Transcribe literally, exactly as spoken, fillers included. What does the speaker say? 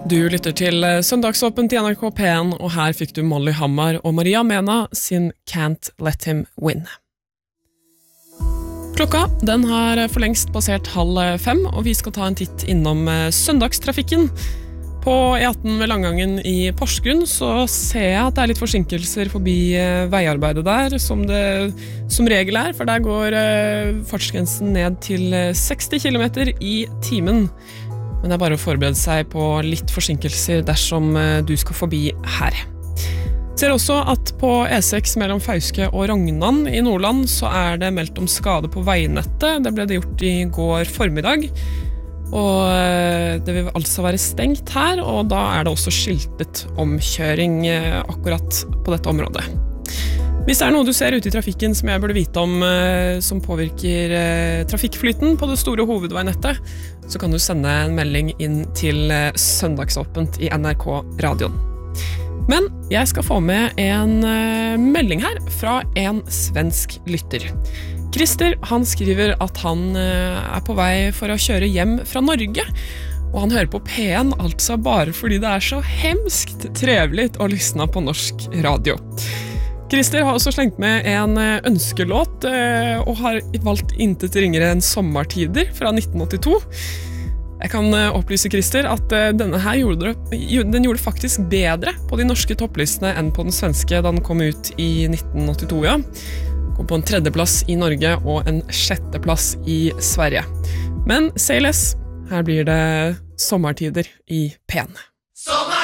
Du lytter til Søndagsåpent i N R K P en, og her fikk du Molly Hammar og Maria Mena sin Can't Let Him Win. Klokka, den har for lengst passert halv fem, og vi skal ta en titt innom søndagstrafikken. På E atten ved Langangen i Porsgrunn så ser jeg at det er litt forsinkelser forbi veiarbeidet der, som det som regel er, for der går fartsgrensen ned til seksti kilometer i timen. Men det er bare å forberede seg på litt forsinkelser dersom du skal forbi her. Ser også at på E seks mellom Fauske og Rognan i Nordland så er det meldt om skade på veinettet. Det ble det gjort i går formiddag. Og det vil altså være stengt her, og da er det også skiltet omkjøring akkurat på dette området. Hvis det er noe du ser ute i trafikken som jeg burde vite om som påvirker trafikkflyten på det store hovedveinettet, så kan du sende en melding inn til Søndagsåpent i N R K-radioen. Men jeg skal få med en melding her fra en svensk lytter. Christer, han skriver at han er på vei for å kjøre hjem fra Norge, og han hører på P en altså bare fordi det er så hemskt trevelig å lyssna på norsk radio. Christer har også slengt med en ønskelåt og har valgt intet ringere enn Sommertider fra nitten åttito. Jeg kan opplyse Christer at denne her gjorde, den gjorde faktisk bedre på de norske topplistene enn på den svenske da den kom ut i nitten åttito, ja. Kom på en tredjeplass i Norge og en sjetteplass i Sverige. Men say less, her blir det Sommertider i P en. Sommer!